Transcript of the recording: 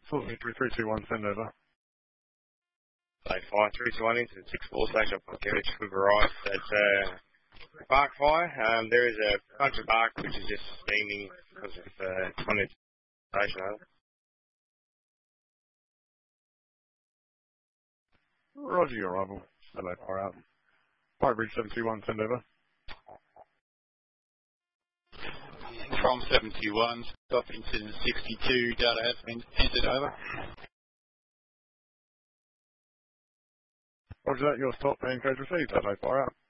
Source 321, send over. Day 5321 into 64 station up on Kerridge River right. That's bark fire. There is a bunch of bark which is just steaming because of condensation. Roger your arrival. Hello, fire out. Fire Bridge 721, send over. From 71, stop incident 62, data has been entered over. Roger that, your stop and code received. Hello, fire out.